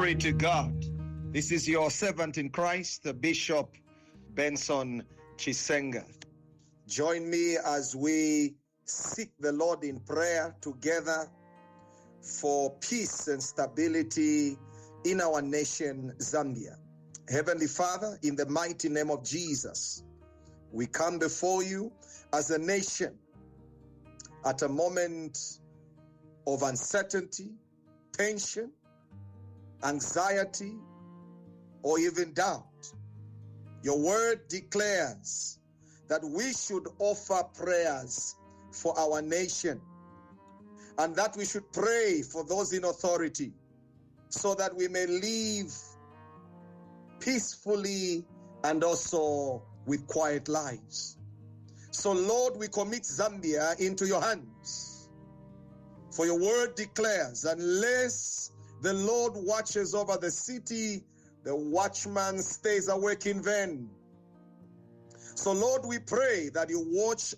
Glory to God. This is your servant in Christ, the Bishop Benson Chisenga. Join me as we seek the Lord in prayer together for peace and stability in our nation, Zambia. Heavenly Father, in the mighty name of Jesus, we come before you as a nation at a moment of uncertainty, tension, anxiety, or even doubt. Your word declares that we should offer prayers for our nation and that we should pray for those in authority so that we may live peacefully and also with quiet lives. So Lord, we commit Zambia into your hands. For your word declares, unless the Lord watches over the city, the watchman stays awake in vain. So Lord, we pray that you watch